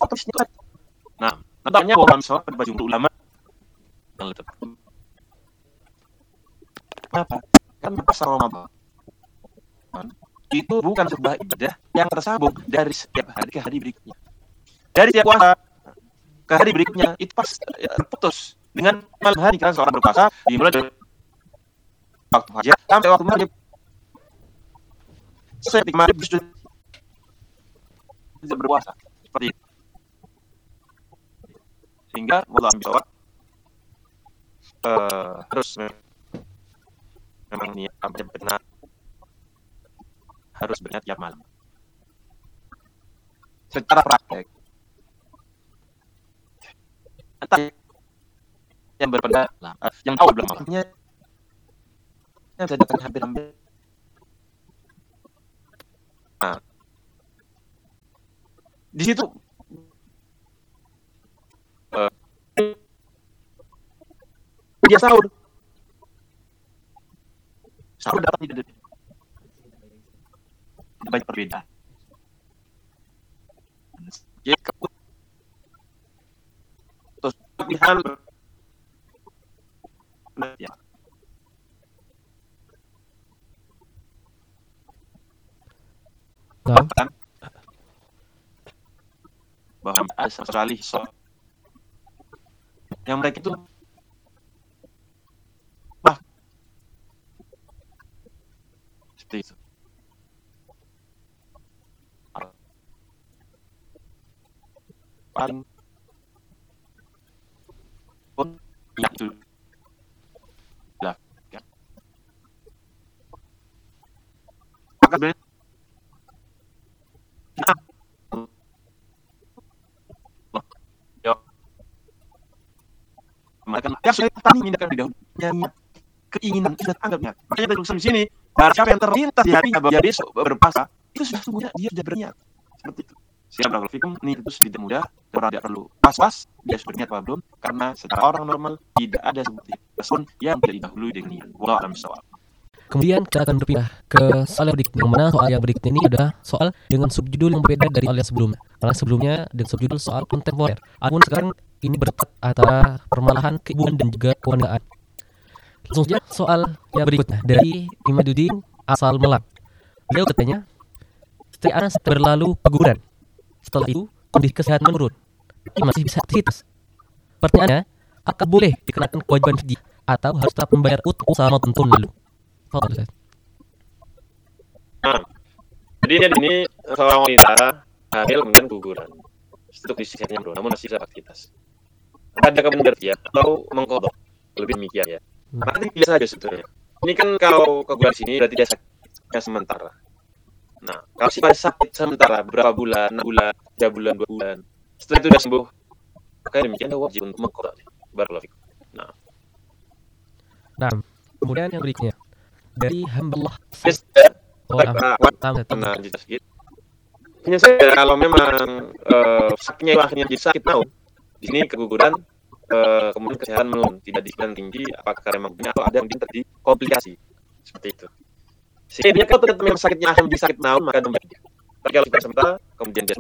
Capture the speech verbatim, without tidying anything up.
otomatis itu. Nah, nampaknya bahwa mahasiswa pada jumhur ulama yang lebih tepat. Kenapa? Karena puasa Ramadan itu bukan sebuah ibadah yang tersambung dari setiap hari ke hari berikutnya. Dari setiap puasa ke hari berikutnya itu pas ya, terputus dengan malam hari, karena seorang berpuasa dimulai dari waktu fajar sampai waktu maghrib. Setiap maghrib sudah tidak berpuasa seperti itu. Sehingga wallahu a'lam uh, terus memang niat sampai benar harus berniat tiap malam. Secara praktek, entah yang berpendapat, uh, yang tahu belum malamnya, yang bisa datang hampir-hampir. Nah, di situ uh, dia sahur, sahur dapat tidak banyak perbedaan. Jika terus pilihan ya. Nah, bahwa ada sekali so yang mereka itu bah seperti itu. Paling pun yang itu lah kan. Maka sebenarnya nah, yo mereka yang sudah tadi mindakan di dahulu nyanyi keinginan sudah anggapnya. Makanya dari tulisan di sini, barang siapa yang terlintas di hatinya bahwa dia besok berpuasa, itu sudah sungguhnya dia sudah berniat seperti itu. Siap barakallahu fikum, ini itu tidak mudah, orang tidak perlu was-was dia sudah berniat apa belum, karena secara orang normal tidak ada seperti itu yang tidak didahului dengan niat. Wallahu a'lam bishawab. kemudian kita akan berpindah ke soal yang berikutnya, yang mana soal yang berikutnya ini adalah soal dengan subjudul yang berbeda dari soal yang sebelumnya. Karena sebelumnya dengan subjudul soal kontemporer, adapun sekarang ini berdebat antara permasalahan keibuan dan juga kewargaan. Langsung saja soal yang berikutnya dari Imaduddin asal Malang. Beliau katanya, setelah anak berlalu keguguran, setelah itu kondisi kesehatan menurun, tapi masih bisa aktivitas. Pertanyaannya, apakah boleh dikenakan kewajiban fidyah atau harus tetap membayar utang selama tahun lalu? Oh, nah, jadi ini seorang wanita hamil kemudian keguguran. Itu kondisinya bro, namun masih bisa aktivitas. Ada kemudian dia atau mengkodok, lebih demikian ya. Nanti biasa aja sebetulnya. Ini kan kalau keguguran sini berarti dia sakitnya sementara. Nah, kalau sih pada sakit sementara beberapa bulan, enam bulan, tiga bulan, dua bulan, setelah itu sudah sembuh, maka demikian dia wajib untuk mengkodok. Barakallahu fikum. Nah, nah, kemudian yang berikutnya dari Hamdullah. Yes, Oh, nah, sedikit. Hanya saja kalau memang uh, sakitnya akhirnya jadi sakit tahu. Di sini keguguran, uh, kemudian kesehatan menurun, tidak dikatakan tinggi, apakah memang benar atau ada yang terjadi komplikasi seperti itu. Sehingga dia kalau tetap memang sakitnya akhirnya jadi sakit naun, maka demikian. Tapi kalau sudah sementara, kemudian dia